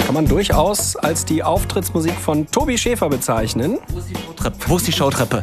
Kann man durchaus als die Auftrittsmusik von Tobi Schäfer bezeichnen. Wo ist die Showtreppe?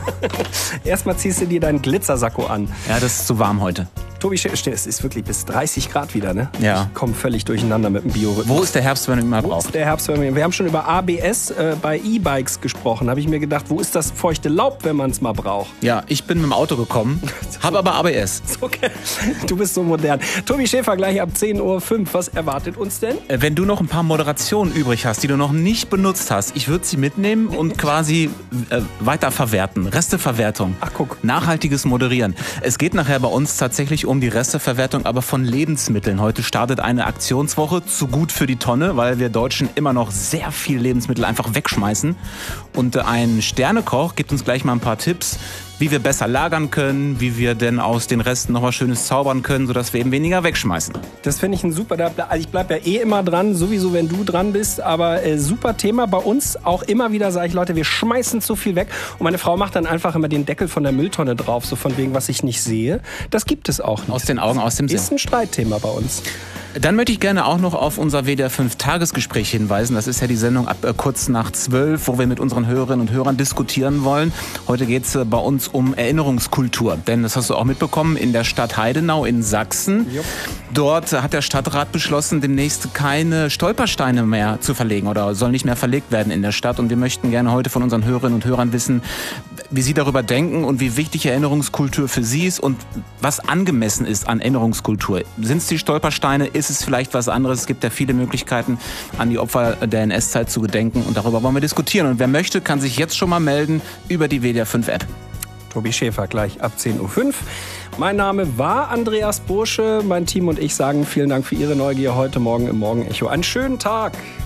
Erstmal ziehst du dir deinen Glitzersacko an. Ja, das ist zu warm heute. Tobi Schäfer, es ist wirklich bis 30 Grad wieder, ne? Ja. Ich komme völlig durcheinander mit dem Biorhythmus. Wo ist der Herbst, wenn man ihn mal braucht? Wo ist der Herbst, wenn man ihn... Wir haben schon über ABS bei E-Bikes gesprochen. Habe ich mir gedacht, wo ist das feuchte Laub, wenn man es mal braucht? Ja, ich bin mit dem Auto gekommen, habe aber ABS. Okay. Du bist so modern. Tobi Schäfer gleich ab 10.05 Uhr. Was erwartet uns denn? Wenn du noch ein paar Moderationen übrig hast, die du noch nicht benutzt hast, ich würde sie mitnehmen und quasi weiterverwerten. Resteverwertung. Ach, guck. Nachhaltiges Moderieren. Es geht nachher bei uns tatsächlich um die Resteverwertung, aber von Lebensmitteln. Heute startet eine Aktionswoche, zu gut für die Tonne, weil wir Deutschen immer noch sehr viel Lebensmittel einfach wegschmeißen. Und ein Sternekoch gibt uns gleich mal ein paar Tipps, wie wir besser lagern können, wie wir denn aus den Resten noch was Schönes zaubern können, sodass wir eben weniger wegschmeißen. Das finde ich ein super, also ich bleibe ja immer dran, sowieso wenn du dran bist, aber super Thema bei uns. Auch immer wieder sage ich, Leute, wir schmeißen zu viel weg. Und meine Frau macht dann einfach immer den Deckel von der Mülltonne drauf, so von wegen, was ich nicht sehe. Das gibt es auch nicht. Aus den Augen, aus dem Sinn. Ist ein Streitthema bei uns. Dann möchte ich gerne auch noch auf unser WDR 5 Tagesgespräch hinweisen. Das ist ja die Sendung ab kurz nach 12, wo wir mit unseren Hörerinnen und Hörern diskutieren wollen. Heute geht es bei uns um Erinnerungskultur. Denn das hast du auch mitbekommen, in der Stadt Heidenau in Sachsen. Jupp. Dort hat der Stadtrat beschlossen, demnächst keine Stolpersteine mehr zu verlegen oder soll nicht mehr verlegt werden in der Stadt. Und wir möchten gerne heute von unseren Hörerinnen und Hörern wissen, wie sie darüber denken und wie wichtig Erinnerungskultur für sie ist und was angemessen ist an Erinnerungskultur. Sind es die Stolpersteine? Ist es vielleicht was anderes? Es gibt ja viele Möglichkeiten, an die Opfer der NS-Zeit zu gedenken. Und darüber wollen wir diskutieren. Und wer möchte, kann sich jetzt schon mal melden über die WDR 5-App. Tobi Schäfer gleich ab 10.05 Uhr. Mein Name war Andreas Bursche. Mein Team und ich sagen vielen Dank für Ihre Neugier heute Morgen im Morgenecho. Einen schönen Tag.